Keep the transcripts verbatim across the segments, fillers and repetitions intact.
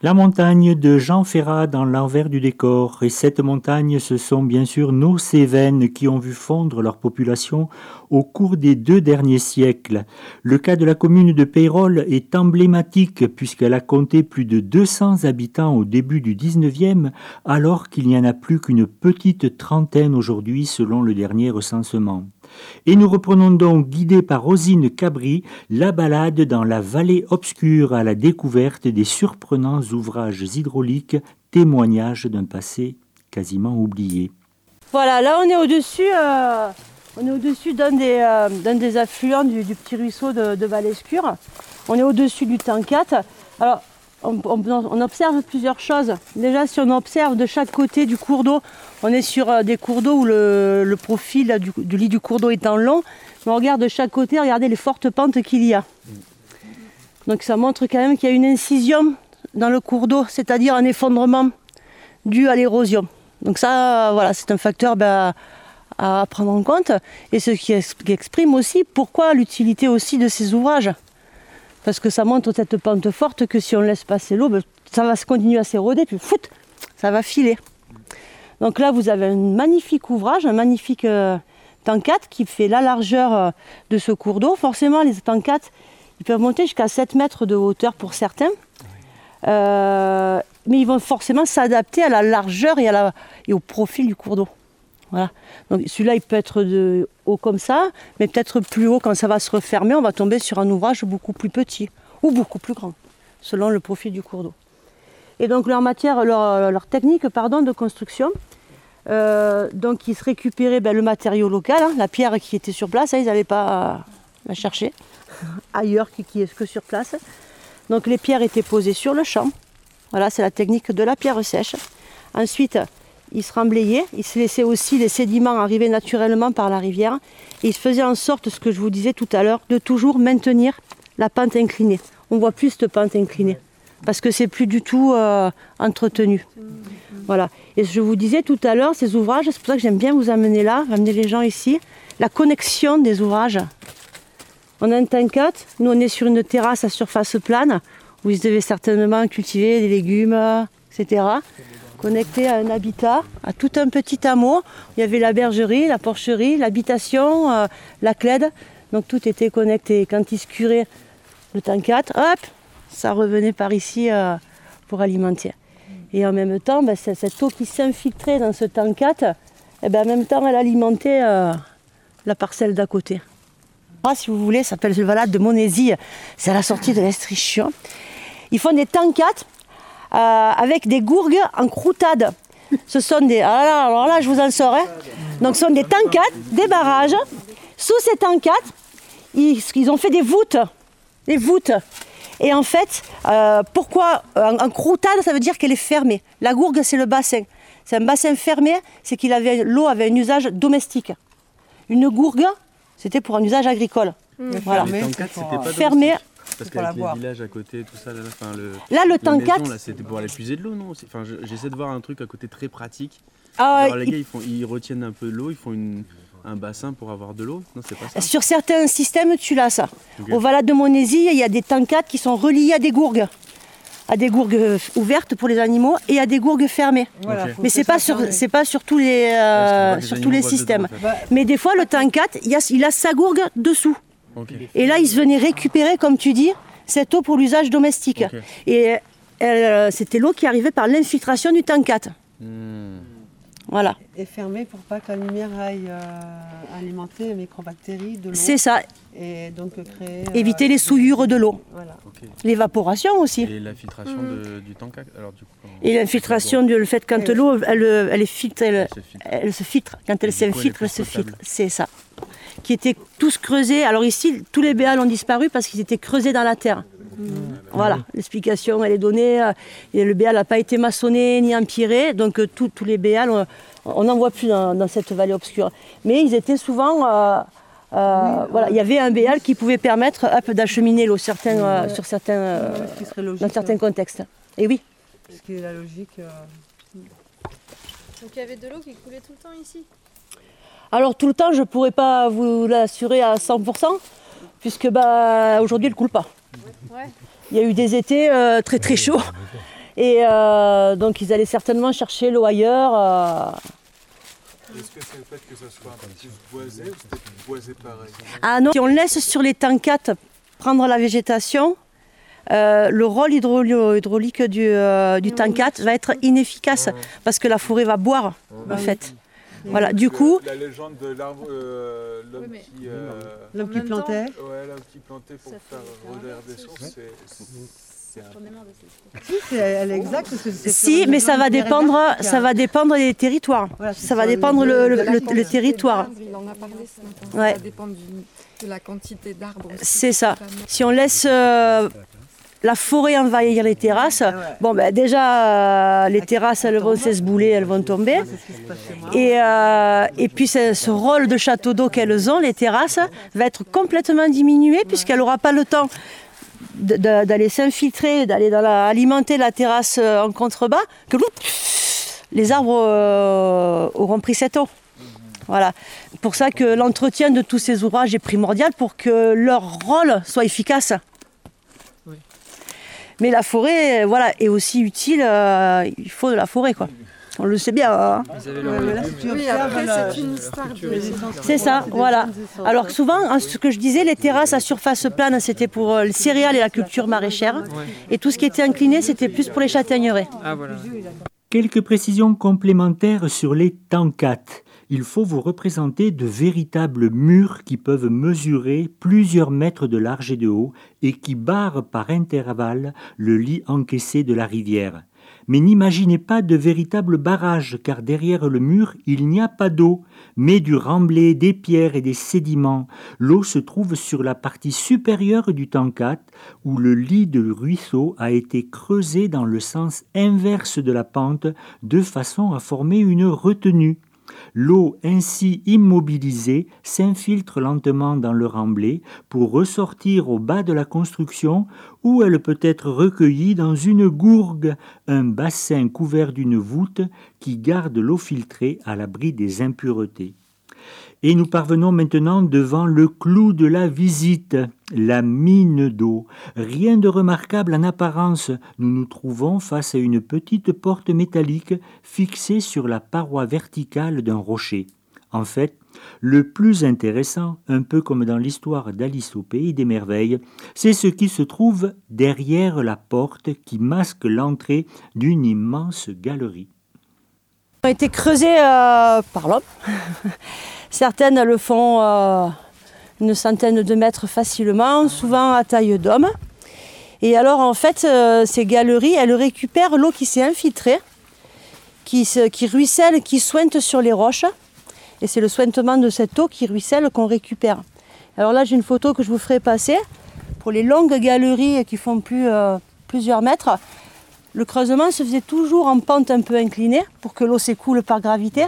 La montagne de Jean Ferrat dans l'envers du décor. Et cette montagne, ce sont bien sûr nos Cévennes qui ont vu fondre leur population au cours des deux derniers siècles. Le cas de la commune de Péyrolles est emblématique puisqu'elle a compté plus de deux cents habitants au début du dix-neuvième, alors qu'il n'y en a plus qu'une petite trentaine aujourd'hui selon le dernier recensement. Et nous reprenons donc, guidés par Rosine Cabri, la balade dans la vallée obscure à la découverte des surprenants ouvrages hydrauliques, témoignages d'un passé quasiment oublié. Voilà, là on est au-dessus, euh, on est au-dessus d'un des, euh, d'un des affluents du, du petit ruisseau de, de Vallescure. On est au-dessus du Tancat. Alors, on, on, on observe plusieurs choses. Déjà, si on observe de chaque côté du cours d'eau, on est sur euh, des cours d'eau où le, le profil du, du lit du cours d'eau étant long. Mais on regarde de chaque côté, regardez les fortes pentes qu'il y a. Donc ça montre quand même qu'il y a une incision dans le cours d'eau, c'est-à-dire un effondrement dû à l'érosion. Donc ça, voilà, c'est un facteur ben, à prendre en compte. Et ce qui exprime aussi pourquoi l'utilité aussi de ces ouvrages. Parce que ça montre cette pente forte que si on laisse passer l'eau, ben, ça va se continuer à s'éroder, puis fout, ça va filer. Donc là, vous avez un magnifique ouvrage, un magnifique euh, Tancat qui fait la largeur euh, de ce cours d'eau. Forcément, les Tancats, ils peuvent monter jusqu'à sept mètres de hauteur pour certains. Euh, mais ils vont forcément s'adapter à la largeur et, à la, et au profil du cours d'eau. Voilà. Donc celui-là, il peut être de haut comme ça, mais peut-être plus haut quand ça va se refermer, on va tomber sur un ouvrage beaucoup plus petit ou beaucoup plus grand, selon le profil du cours d'eau. Et donc leur matière, leur, leur technique pardon, de construction, euh, donc ils se récupéraient ben, le matériau local, hein, la pierre qui était sur place, hein, ils n'allaient pas la chercher ailleurs qui est que sur place. Donc les pierres étaient posées sur le champ. Voilà, c'est la technique de la pierre sèche. Ensuite, ils se remblayaient, ils se laissaient aussi les sédiments arriver naturellement par la rivière. Et ils faisaient en sorte, ce que je vous disais tout à l'heure, de toujours maintenir la pente inclinée. On ne voit plus cette pente inclinée, parce que c'est plus du tout euh, entretenu. Voilà. Et je vous disais tout à l'heure, ces ouvrages, c'est pour ça que j'aime bien vous amener là, amener les gens ici, la connexion des ouvrages. On a un Tancat, nous on est sur une terrasse à surface plane, où ils devaient certainement cultiver des légumes, et cetera. Connecté à un habitat, à tout un petit hameau. Il y avait la bergerie, la porcherie, l'habitation, euh, la clède. Donc tout était connecté. Quand ils se curaient le Tancat, hop, ça revenait par ici euh, pour alimenter. Et en même temps, ben, cette eau qui s'infiltrait dans ce Tancat, eh ben, en même temps, elle alimentait euh, la parcelle d'à côté. Ah, si vous voulez, ça s'appelle le Valade de Monésie. C'est à la sortie de l'Estrichon. Ils font des Tancats euh, avec des gourgues en croutade. Ce sont des... Alors là, alors là je vous en sors. Hein. Donc, ce sont des Tancats, des barrages. Sous ces Tancats, ils, ils ont fait des voûtes. Des voûtes. Et en fait, euh, pourquoi en, en croutade, ça veut dire qu'elle est fermée. La gourgue, c'est le bassin. C'est un bassin fermé, c'est qu'il avait l'eau avait un usage domestique. Une gourgue, c'était pour un usage agricole. Mmh. Voilà. Les Tancats, c'était pas fermé. Parce qu'avec les villages à côté, tout ça, là, enfin, le, là, le Tancat, maison, là, c'était pour aller puiser de l'eau, non? Enfin, j'essaie de voir un truc à côté très pratique. Ah, Genre, les il... gars, ils, font, ils retiennent un peu de l'eau, ils font une, un bassin pour avoir de l'eau. Non, c'est pas ça. Sur certains systèmes, tu l'as ça. Okay. Au Valade de Monésie, il y a des Tancats qui sont reliés à des gourgues. À des gourgues ouvertes pour les animaux et à des gourgues fermées. Voilà, okay. Mais c'est pas sur, c'est pas sur tous les, euh, sur tous les systèmes. Dedans, en fait. Mais des fois, le Tancat, il a, il a sa gourgue dessous. Okay. Et là, ils venaient récupérer, comme tu dis, cette eau pour l'usage domestique. Okay. Et euh, c'était l'eau qui arrivait par l'infiltration du Tancat. Mmh. Voilà. Et fermé pour pas que la lumière aille euh, alimenter les microbactéries de l'eau. C'est ça. Et donc créer... Éviter euh, les souillures de l'eau. Voilà. Okay. L'évaporation aussi. Et la filtration mmh. de, du Tancat alors, du coup, comment... Et l'infiltration, le fait quand et l'eau, elle, elle, est filtre, elle, elle, se filtre. elle se filtre. Quand elle s'infiltre, elle se filtre. C'est ça. Qui étaient tous creusés. Alors ici, tous les béals ont disparu parce qu'ils étaient creusés dans la terre. Mmh. Voilà, l'explication elle est donnée. Et le béal n'a pas été maçonné ni empiré, donc tous les béals, on n'en voit plus dans, dans cette vallée obscure. Mais ils étaient souvent... Euh, euh, oui, voilà, il y avait un béal qui pouvait permettre d'acheminer l'eau certains, euh, sur certains, euh, logique, dans certains contextes. Et oui. Ce qui est la logique. Euh... Donc il y avait de l'eau qui coulait tout le temps ici? Alors tout le temps, je ne pourrais pas vous l'assurer à cent pour cent, puisque bah, aujourd'hui, elle ne coule pas. Ouais. Il y a eu des étés euh, très très chauds. Et euh, donc ils allaient certainement chercher l'eau ailleurs. Euh... Est-ce que c'est le fait que ça soit un peu plus boisé ou c'était boisé pareil? Ah non, si on laisse sur les tanquettes prendre la végétation, euh, le rôle hydro- hydraulique du, euh, du tanquette va être inefficace parce que la forêt va boire en fait. Voilà, du coup... La légende de l'arbre, euh, l'homme Oui, mais- qui... euh, L'homme En qui même temps- plantait. Ouais, l'homme qui plantait pour Ça faire fait rejaillir des l'inverse sources, aussi. c'est... c'est un- J'en ai marre de cette Si, c'est- elle est exacte. parce que c'est Si, sur mais le ça plan va de la dépendre, rivière qui a- ça va dépendre des territoires. Voilà, c'est Ça va sur le- dépendre le, le- de la le- quantité le territoire. d'arbres, il en a parlé ce matin. Ouais. Ça dépend du- de la quantité d'arbres aussi. C'est ça. Totalement. Si on laisse euh, la forêt envahir les terrasses, Ah ouais. bon ben déjà euh, les terrasses elles vont s'esbouler, elles vont tomber. C'est ce qui se passe chez moi. Et, euh, et puis ce, ce rôle de château d'eau qu'elles ont, les terrasses, va être complètement diminué puisqu'elle n'aura pas le temps de- de- d'aller s'infiltrer, d'aller dans la- alimenter la terrasse euh, en contrebas, que loup, les arbres euh, auront pris cette eau. Voilà. Pour ça que l'entretien de tous ces ouvrages est primordial pour que leur rôle soit efficace. Mais la forêt, voilà, est aussi utile. euh, il faut de la forêt, quoi. On le sait bien. Hein. Ouais, mais là, si tu Oui, observes après, la- c'est une histoire de... C'est ça, voilà. Alors souvent, hein, ce que je disais, les terrasses à surface plane, c'était pour euh, les céréales et la culture maraîchère. Et tout ce qui était incliné, c'était plus pour les châtaigneraies. Ah voilà. Quelques précisions complémentaires sur les tanquettes. Il faut vous représenter de véritables murs qui peuvent mesurer plusieurs mètres de large et de haut et qui barrent par intervalles le lit encaissé de la rivière. Mais n'imaginez pas de véritables barrages, car derrière le mur, il n'y a pas d'eau, mais du remblai, des pierres et des sédiments. L'eau se trouve sur la partie supérieure du tanquette, où le lit de ruisseau a été creusé dans le sens inverse de la pente, de façon à former une retenue. L'eau ainsi immobilisée s'infiltre lentement dans le remblai pour ressortir au bas de la construction où elle peut être recueillie dans une gourgue, un bassin couvert d'une voûte qui garde l'eau filtrée à l'abri des impuretés. Et nous parvenons maintenant devant le clou de la visite, la mine d'eau. Rien de remarquable en apparence, nous nous trouvons face à une petite porte métallique fixée sur la paroi verticale d'un rocher. En fait, le plus intéressant, un peu comme dans l'histoire d'Alice au pays des merveilles, c'est ce qui se trouve derrière la porte qui masque l'entrée d'une immense galerie. Ont été creusées euh, par l'homme. Certaines le font euh, une centaine de mètres facilement, souvent à taille d'homme. Et alors en fait, euh, ces galeries, elles récupèrent l'eau qui s'est infiltrée, qui, se, qui ruisselle, qui sointe sur les roches. Et c'est le sointement de cette eau qui ruisselle qu'on récupère. Alors là, j'ai une photo que je vous ferai passer. Pour les longues galeries qui font plus, euh, plusieurs mètres, le creusement se faisait toujours en pente un peu inclinée pour que l'eau s'écoule par gravité.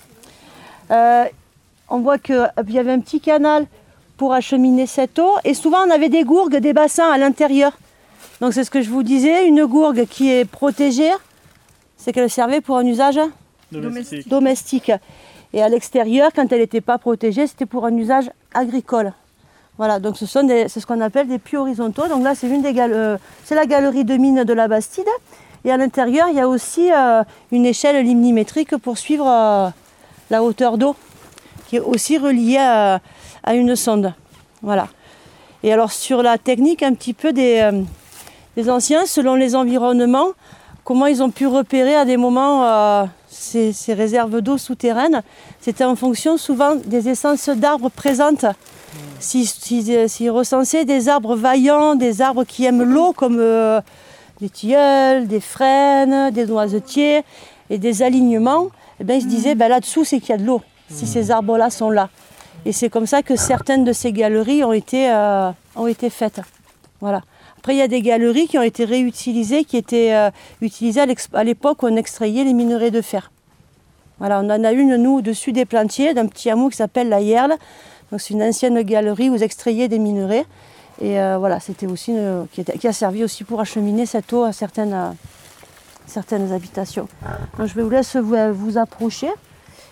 Euh, on voit qu'il y avait un petit canal pour acheminer cette eau et souvent on avait des gourgues, des bassins à l'intérieur. Donc c'est ce que je vous disais, une gourgue qui est protégée, c'est qu'elle servait pour un usage Domestique. domestique. Et à l'extérieur, quand elle n'était pas protégée, c'était pour un usage agricole. Voilà, donc ce sont des, c'est ce qu'on appelle des puits horizontaux. Donc là, c'est une des gal- euh, c'est la galerie de mine de la Bastide. Et à l'intérieur, il y a aussi euh, une échelle limnimétrique pour suivre euh, la hauteur d'eau, qui est aussi reliée à, à une sonde. Voilà. Et alors sur la technique un petit peu des, euh, des anciens, selon les environnements, comment ils ont pu repérer à des moments euh, ces, ces réserves d'eau souterraines, c'était en fonction souvent des essences d'arbres présentes. S'ils si, si, si recensaient des arbres vaillants, des arbres qui aiment l'eau, comme euh, des tilleuls, des frênes, des noisetiers et des alignements, eh bien, ils se disaient ben, là-dessous c'est qu'il y a de l'eau, si ces arbres-là sont là. Et c'est comme ça que certaines de ces galeries ont été, euh, ont été faites. Voilà. Après, il y a des galeries qui ont été réutilisées, qui étaient euh, utilisées à l'époque où on extrayait les minerais de fer. Voilà, on en a une, nous, au-dessus des Plantiers, d'un petit hameau qui s'appelle la Yerle. Donc, c'est une ancienne galerie où vous extrayiez des minerais. Et euh, voilà, c'était aussi une, qui, était, qui a servi aussi pour acheminer cette eau à certaines, euh, certaines habitations. Donc, je vais vous laisser vous, vous approcher.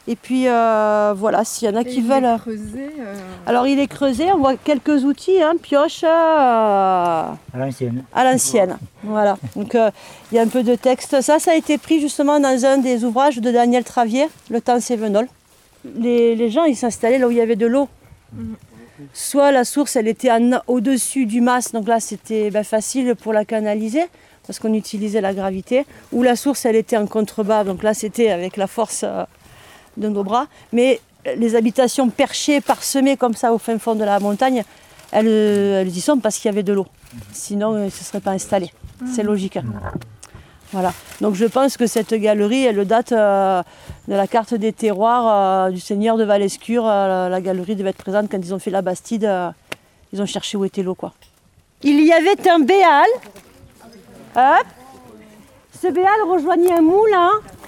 Et puis euh, voilà, s'il y en a Et qui il veulent. est creusé, euh, Alors il est creusé, on voit quelques outils, hein, pioche euh, À l'ancienne. à l'ancienne. Voilà. Donc euh, il y a un peu de texte. Ça, ça a été pris justement dans un des ouvrages de Daniel Travier, Le temps Cévenol. Les, les gens ils s'installaient là où il y avait de l'eau. Soit la source elle était en- au-dessus du mas, donc là c'était ben, facile pour la canaliser parce qu'on utilisait la gravité. Ou la source elle était en contrebas, donc là c'était avec la force euh, de nos bras. Mais les habitations perchées, parsemées comme ça au fin fond de la montagne, elles, elles y sont parce qu'il y avait de l'eau. Sinon, elles ne se seraient pas installées. C'est logique. Voilà. Donc je pense que cette galerie, elle date euh, de la carte des terroirs euh, du seigneur de Valescure. Euh, la galerie devait être présente quand ils ont fait la Bastide. Euh, ils ont cherché où était l'eau, quoi. Il y avait un béal. Hop. Ce béal rejoignait un moulin.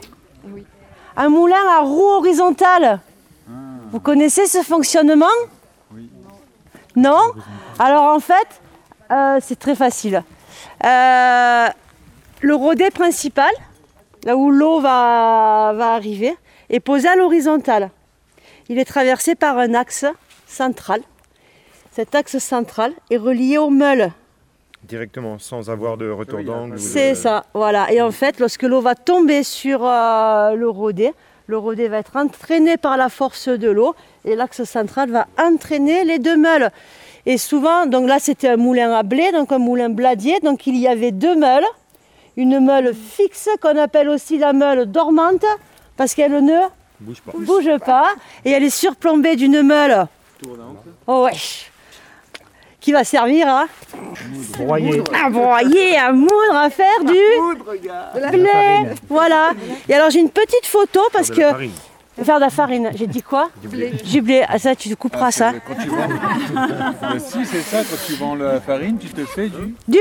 Un moulin à roue horizontale. Vous connaissez ce fonctionnement? Non? Alors en fait, euh, c'est très facile. Euh, le rodet principal, là où l'eau va, va arriver, est posé à l'horizontale. Il est traversé par un axe central. Cet axe central est relié au meule. Directement, sans avoir de retour d'angle. ou de- C'est ça, voilà. Et en fait, lorsque l'eau va tomber sur euh, le rodet, le rodet va être entraîné par la force de l'eau et l'axe central va entraîner les deux meules. Et souvent, donc là c'était un moulin à blé, donc un moulin bladier, donc il y avait deux meules. Une meule fixe qu'on appelle aussi la meule dormante parce qu'elle ne Bouge pas. bouge pas et elle est surplombée d'une meule. Oh ouais. Qui va servir à Broyer. à broyer, à moudre, à faire du blé. Voilà. Et alors j'ai une petite photo parce De la que farine. faire de la farine. J'ai dit quoi? Du blé. Du blé. Ah ça tu te couperas ça. Quand tu vends... Bah, si, c'est ça, quand tu vends la farine, tu te fais du... Du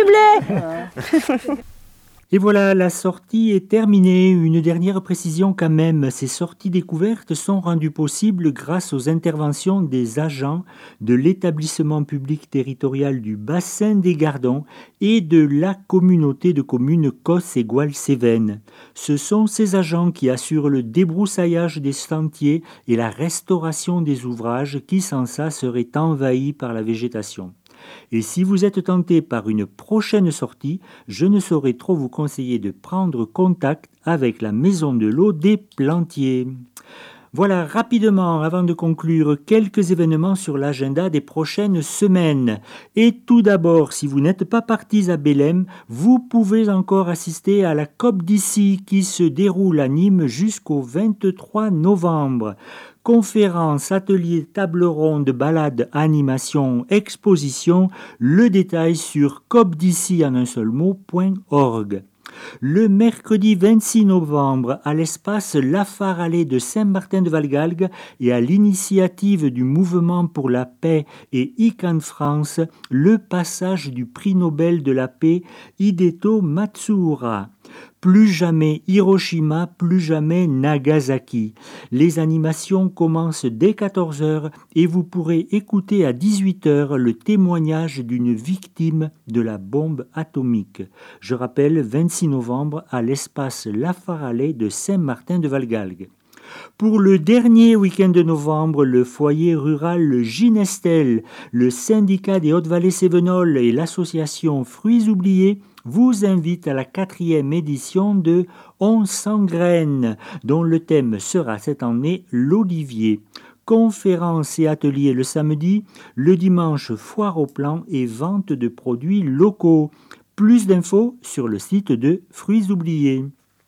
blé. Et voilà, la sortie est terminée. Une dernière précision quand même, ces sorties découvertes sont rendues possibles grâce aux interventions des agents de l'établissement public territorial du bassin des Gardons et de la communauté de communes Causse et Goual-Cévennes. Ce sont ces agents qui assurent le débroussaillage des sentiers et la restauration des ouvrages qui sans ça seraient envahis par la végétation. Et si vous êtes tenté par une prochaine sortie, je ne saurais trop vous conseiller de prendre contact avec la Maison de l'eau des Plantiers. Voilà, rapidement, avant de conclure, quelques événements sur l'agenda des prochaines semaines. Et tout d'abord, si vous n'êtes pas partis à Bélem, vous pouvez encore assister à la COP d'ici qui se déroule à Nîmes jusqu'au vingt-trois novembre. Conférences, ateliers, tables rondes, balades, animations, expositions, le détail sur copd'ici en un seul mot point org. Le mercredi vingt-six novembre, à l'espace La Farallée de Saint-Martin-de-Valgalgue et à l'initiative du Mouvement pour la paix et I C A N France, le passage du prix Nobel de la paix Hideto Matsuura. Plus jamais Hiroshima, plus jamais Nagasaki. Les animations commencent dès quatorze heures et vous pourrez écouter à dix-huit heures le témoignage d'une victime de la bombe atomique. Je rappelle, vingt-six novembre à l'espace La Farallée de Saint-Martin-de-Valgalgue. Pour le dernier week-end de novembre, le foyer rural Ginestel, le syndicat des Hautes-Vallées-Cévenol et l'association Fruits oubliés vous invitent à la quatrième édition de On s'engraine, dont le thème sera cette année l'olivier. Conférences et ateliers le samedi, le dimanche foire au plan et vente de produits locaux. Plus d'infos sur le site de Fruits oubliés.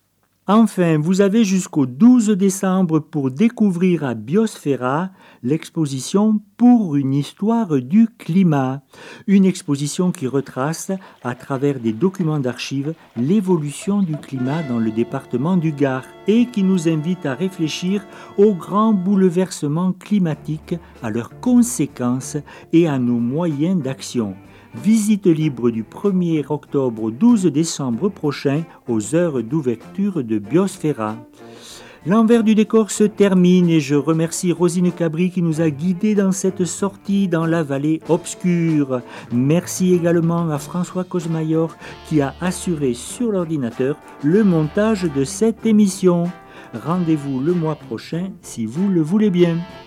Enfin, vous avez jusqu'au douze décembre pour découvrir à Biosphera l'exposition Pour une histoire du climat. Une exposition qui retrace, à travers des documents d'archives, l'évolution du climat dans le département du Gard et qui nous invite à réfléchir aux grands bouleversements climatiques, à leurs conséquences et à nos moyens d'action. Visite libre du premier octobre au douze décembre prochain aux heures d'ouverture de Biosphera. L'envers du décor se termine et je remercie Rosine Cabri qui nous a guidés dans cette sortie dans la vallée obscure. Merci également à François Cosmayor qui a assuré sur l'ordinateur le montage de cette émission. Rendez-vous le mois prochain si vous le voulez bien.